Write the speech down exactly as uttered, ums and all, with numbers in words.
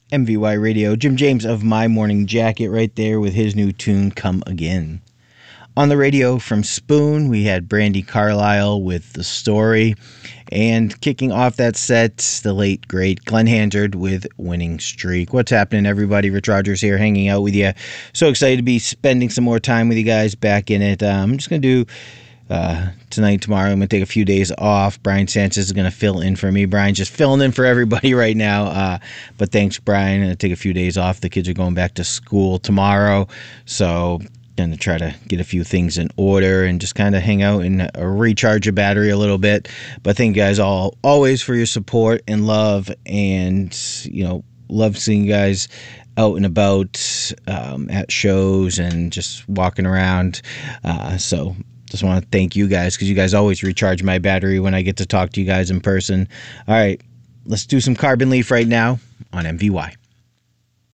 M V Y Radio. Jim James of My Morning Jacket right there with his new tune, Come Again. On the radio from Spoon, we had Brandi Carlile with The Story. And kicking off that set, the late, great Glenn Hansard with Winning Streak. What's happening, everybody? Rich Rogers here, hanging out with you. So excited to be spending some more time with you guys back in it. Uh, I'm just going to do... Uh, tonight, tomorrow, I'm going to take a few days off. Brian Sanchez is going to fill in for me. Brian's just filling in for everybody right now. Uh, but thanks, Brian. I'm going to take a few days off. The kids are going back to school tomorrow. So going to try to get a few things in order and just kind of hang out and uh, recharge your battery a little bit. But thank you guys all always for your support and love. And, you know, love seeing you guys out and about um, at shows and just walking around. Uh, so... Just want to thank you guys because you guys always recharge my battery when I get to talk to you guys in person. All right, let's do some Carbon Leaf right now on M V Y.